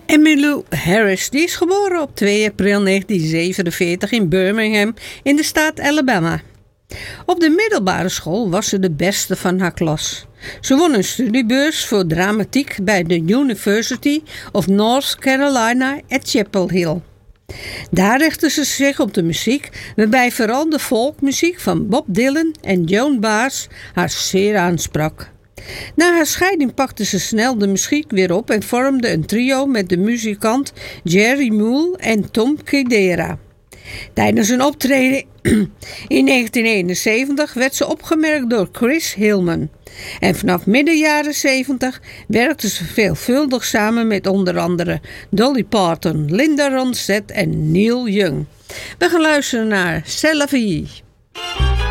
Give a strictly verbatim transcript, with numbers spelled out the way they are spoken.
Emmylou Harris die is geboren op twee april negentien zevenenveertig in Birmingham in de staat Alabama. Op de middelbare school was ze de beste van haar klas. Ze won een studiebeurs voor dramatiek bij de University of North Carolina at Chapel Hill. Daar richtte ze zich op de muziek, waarbij vooral de folkmuziek van Bob Dylan en Joan Baez haar zeer aansprak. Na haar scheiding pakte ze snel de muziek weer op en vormde een trio met de muzikant Jerry Moule en Tom Kedera. Tijdens een optreden in negentien eenenzeventig werd ze opgemerkt door Chris Hillman. En vanaf midden jaren zeventig werkte ze veelvuldig samen met onder andere Dolly Parton, Linda Ronstadt en Neil Young. We gaan luisteren naar C'est la vie.